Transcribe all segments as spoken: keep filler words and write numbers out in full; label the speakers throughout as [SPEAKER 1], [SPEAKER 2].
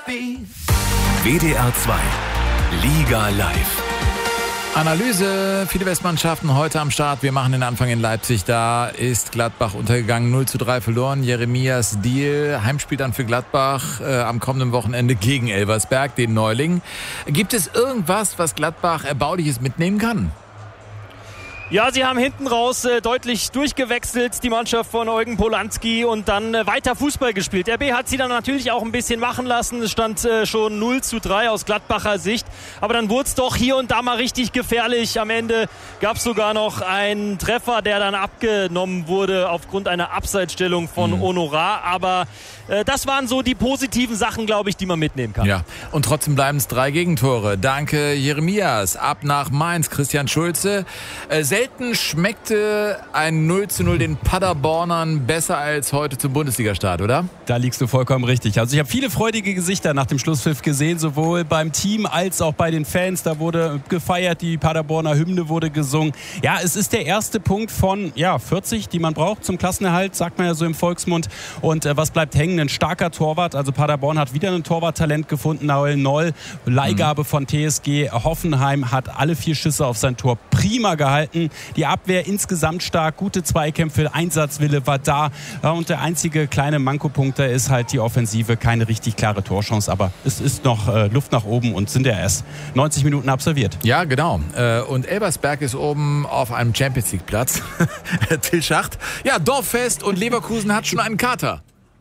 [SPEAKER 1] W D R zwei Liga Live.
[SPEAKER 2] Analyse, viele Westmannschaften heute am Start. Wir machen den Anfang in Leipzig. Da ist Gladbach untergegangen, null zu drei verloren. Jeremias Diehl, Heimspiel dann für Gladbach äh, am kommenden Wochenende gegen Elversberg, den Neuling. Gibt es irgendwas, was Gladbach Erbauliches mitnehmen kann?
[SPEAKER 3] Ja, sie haben hinten raus äh, deutlich durchgewechselt, die Mannschaft von Eugen Polanski, und dann äh, weiter Fußball gespielt. R B hat sie dann natürlich auch ein bisschen machen lassen. Es stand äh, schon null zu drei aus Gladbacher Sicht. Aber dann wurde es doch hier und da mal richtig gefährlich. Am Ende gab es sogar noch einen Treffer, der dann abgenommen wurde aufgrund einer Abseitsstellung von mhm. Honorar. Aber äh, das waren so die positiven Sachen, glaube ich, die man mitnehmen kann.
[SPEAKER 2] Ja, und trotzdem bleiben es drei Gegentore. Danke, Jeremias. Ab nach Mainz, Christian Schulze. Äh, Selten schmeckte ein null zu null den Paderbornern besser als heute zum Bundesliga-Start, oder?
[SPEAKER 4] Da liegst du vollkommen richtig. Also ich habe viele freudige Gesichter nach dem Schlusspfiff gesehen, sowohl beim Team als auch bei den Fans. Da wurde gefeiert, die Paderborner Hymne wurde gesungen. Ja, es ist der erste Punkt von ja, vierzig, die man braucht zum Klassenerhalt, sagt man ja so im Volksmund. Und äh, was bleibt hängen? Ein starker Torwart. Also Paderborn hat wieder ein Torwarttalent gefunden. Noel Noll, Leihgabe mhm. von T S G Hoffenheim, hat alle vier Schüsse auf sein Tor prima gehalten. Die Abwehr insgesamt stark, gute Zweikämpfe, Einsatzwille war da. Und der einzige kleine Mankopunkt da ist halt die Offensive. Keine richtig klare Torchance, aber es ist noch äh, Luft nach oben und sind ja erst neunzig Minuten absolviert.
[SPEAKER 2] Ja, genau. Und Elversberg ist oben auf einem Champions-League-Platz. Till Schacht. Ja, Dorffest, und Leverkusen hat schon einen Kater.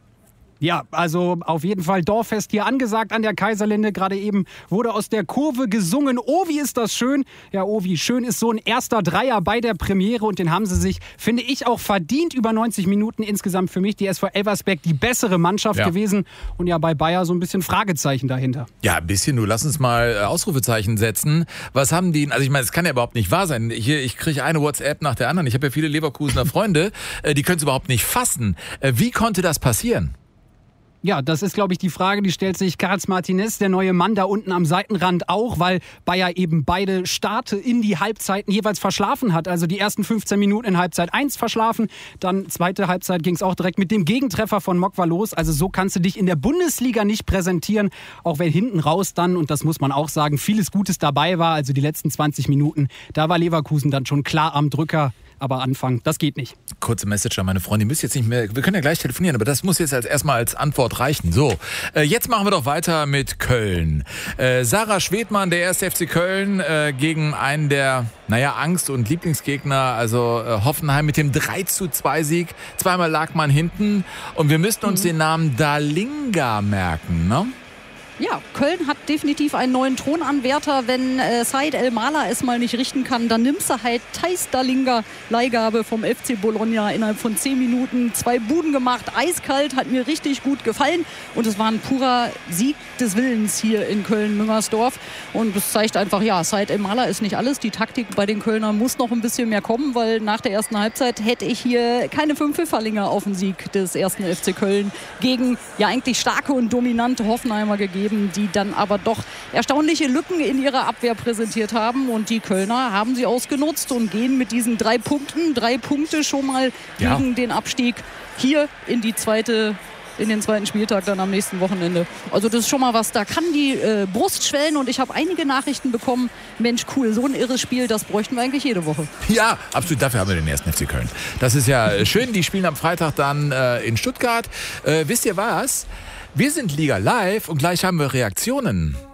[SPEAKER 5] Ja, also auf jeden Fall Dorffest hier angesagt an der Kaiserlinde. Gerade eben wurde aus der Kurve gesungen. Oh, wie ist das schön. Ja, oh, wie schön ist so ein erster Dreier bei der Premiere. Und den haben sie sich, finde ich, auch verdient. Über neunzig Minuten insgesamt für mich. Die S V Elversberg die bessere Mannschaft ja. gewesen. Und ja, bei Bayer so ein bisschen Fragezeichen dahinter.
[SPEAKER 2] Ja, ein bisschen. Du lass uns mal Ausrufezeichen setzen. Was haben die, also ich meine, das kann ja überhaupt nicht wahr sein. Hier, ich kriege eine WhatsApp nach der anderen. Ich habe ja viele Leverkusener Freunde. Die können es überhaupt nicht fassen. Wie konnte das passieren?
[SPEAKER 5] Ja, das ist, glaube ich, die Frage, die stellt sich Carlos Martinez, der neue Mann da unten am Seitenrand, auch, weil Bayer eben beide Starte in die Halbzeiten jeweils verschlafen hat. Also die ersten fünfzehn Minuten in Halbzeit eins verschlafen, dann zweite Halbzeit ging es auch direkt mit dem Gegentreffer von Mokwa los. Also so kannst du dich in der Bundesliga nicht präsentieren, auch wenn hinten raus dann, und das muss man auch sagen, vieles Gutes dabei war. Also die letzten zwanzig Minuten, da war Leverkusen dann schon klar am Drücker. Aber anfangen, das geht nicht.
[SPEAKER 2] Kurze Message an meine Freunde, ihr müsst jetzt nicht mehr, wir können ja gleich telefonieren, aber das muss jetzt als erstmal als Antwort reichen. So, äh, jetzt machen wir doch weiter mit Köln. Äh, Sarah Schwedmann, der erste F C Köln, äh, gegen einen der, naja, Angst- und Lieblingsgegner, also äh, Hoffenheim mit dem drei zu zwei Sieg. Zweimal lag man hinten und wir müssten uns mhm. den Namen Dalinga merken, ne?
[SPEAKER 6] Ja, Köln hat definitiv einen neuen Thronanwärter. Wenn äh, Said El-Mala es mal nicht richten kann, dann nimmst du halt Thijs Dalinga, Leihgabe vom F C Bologna, innerhalb von zehn Minuten zwei Buden gemacht. Eiskalt, hat mir richtig gut gefallen. Und es war ein purer Sieg des Willens hier in Köln-Müngersdorf. Und das zeigt einfach, ja, Said El-Mala ist nicht alles. Die Taktik bei den Kölnern muss noch ein bisschen mehr kommen, weil nach der ersten Halbzeit hätte ich hier keine fünf Pfifferlinge auf den Sieg des ersten F C Köln gegen ja eigentlich starke und dominante Hoffenheimer gegeben, die dann aber doch erstaunliche Lücken in ihrer Abwehr präsentiert haben. Und die Kölner haben sie ausgenutzt und gehen mit diesen drei Punkten, drei Punkte schon mal
[SPEAKER 2] ja.
[SPEAKER 6] gegen den Abstieg hier in die zweite in den zweiten Spieltag dann am nächsten Wochenende. Also das ist schon mal was, da kann die äh, Brust schwellen, und ich habe einige Nachrichten bekommen, Mensch, cool, so ein irres Spiel, das bräuchten wir eigentlich jede Woche.
[SPEAKER 2] Ja, absolut, dafür haben wir den ersten F C Köln. Das ist ja schön, die spielen am Freitag dann äh, in Stuttgart. Äh, wisst ihr was? Wir sind Liga Live und gleich haben wir Reaktionen.